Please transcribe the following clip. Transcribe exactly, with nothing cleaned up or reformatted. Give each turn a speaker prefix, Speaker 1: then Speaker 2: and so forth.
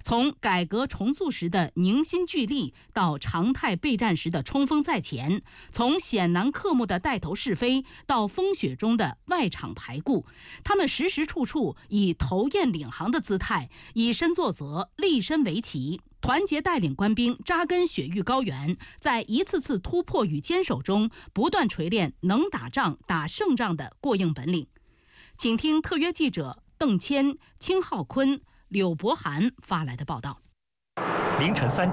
Speaker 1: 从改革重塑时的凝心聚力到常态备战时的冲锋在前，从险难克木的带头是非到风雪中的外场排顾，他们时时处处以头雁领航的姿态，以身作则，立身为旗，团结带领官兵扎根雪域高原，在一次次突破与坚守中，不断锤炼能打仗、打胜仗的过硬本领。请听特约记者邓谦、青浩坤、柳博涵发来的报道。
Speaker 2: 凌晨三点。